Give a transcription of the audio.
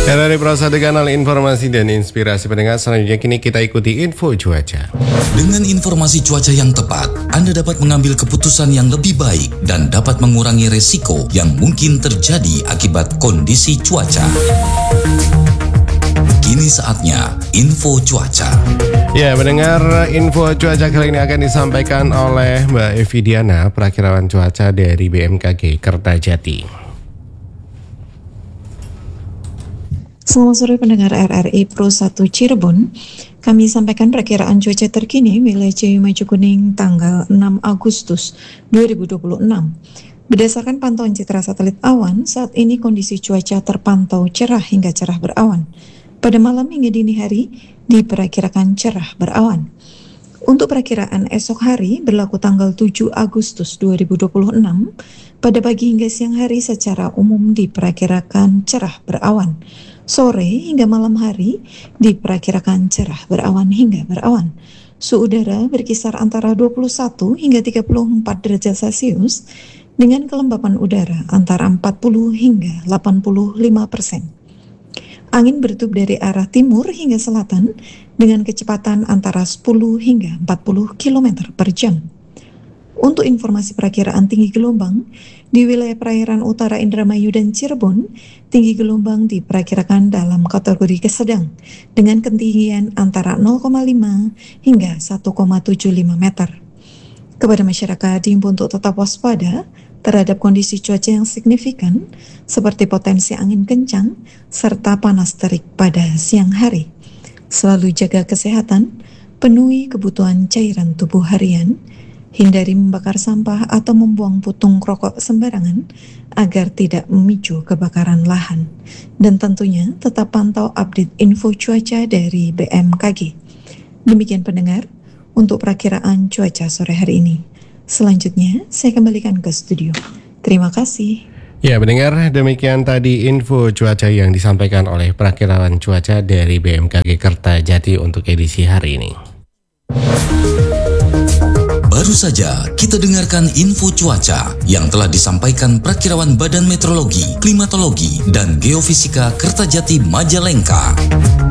Ya, dari Prasada Kanal Informasi dan Inspirasi pendengar, selanjutnya kini kita ikuti info cuaca. Dengan informasi cuaca yang tepat, Anda dapat mengambil keputusan yang lebih baik dan dapat mengurangi resiko yang mungkin terjadi akibat kondisi cuaca. Kini saatnya info cuaca. Ya, mendengar info cuaca kali ini akan disampaikan oleh Mbak Evi Diana, perakiraan cuaca dari BMKG Kertajati. Selamat sore pendengar RRI Pro 1 Cirebon. Kami sampaikan perakiraan cuaca terkini wilayah Cimahi Kuning tanggal 6 Agustus 2026. Berdasarkan pantauan citra satelit awan, saat ini kondisi cuaca terpantau cerah hingga cerah berawan. Pada malam hingga dini hari diperkirakan cerah berawan. Untuk perakiraan esok hari berlaku tanggal 7 Agustus 2026, pada pagi hingga siang hari secara umum diperkirakan cerah berawan. Sore hingga malam hari diperkirakan cerah berawan hingga berawan. Suhu udara berkisar antara 21 hingga 34 derajat Celcius dengan kelembapan udara antara 40 hingga 85%. Angin bertiup dari arah timur hingga selatan dengan kecepatan antara 10 hingga 40 km per jam. Untuk informasi perakiraan tinggi gelombang, di wilayah perairan utara Indramayu dan Cirebon, tinggi gelombang diperkirakan dalam kategori sedang dengan ketinggian antara 0,5 hingga 1,75 meter. Kepada masyarakat diimbau untuk tetap waspada terhadap kondisi cuaca yang signifikan seperti potensi angin kencang serta panas terik pada siang hari. Selalu jaga kesehatan, penuhi kebutuhan cairan tubuh harian, hindari membakar sampah atau membuang putung rokok sembarangan agar tidak memicu kebakaran lahan. Dan tentunya tetap pantau update info cuaca dari BMKG. Demikian pendengar, untuk perakiraan cuaca sore hari ini. Selanjutnya, saya kembalikan ke studio. Terima kasih. Ya, pendengar, demikian tadi info cuaca yang disampaikan oleh perakiraan cuaca dari BMKG Kertajati untuk edisi hari ini. Baru saja kita dengarkan info cuaca yang telah disampaikan Perakiraan Badan Meteorologi, Klimatologi, dan Geofisika Kertajati Majalengka.